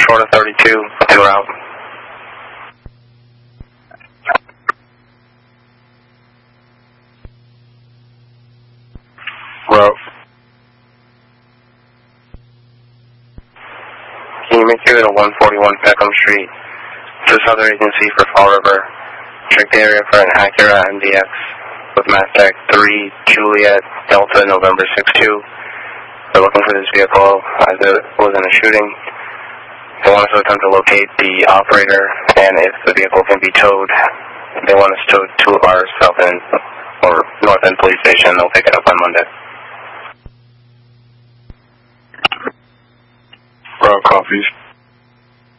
short of 32, en route. Route. Can you make it to 141 Peckham Street? To Southern Agency for Fall River. Check the area for an Acura MDX with Mastec 3 Juliet Delta November 62. They're looking for this vehicle as it was in a shooting. They want us to attempt to locate the operator, and if the vehicle can be towed, they want us to two of our South End or North End police station. They'll pick it up on Monday. Route copies.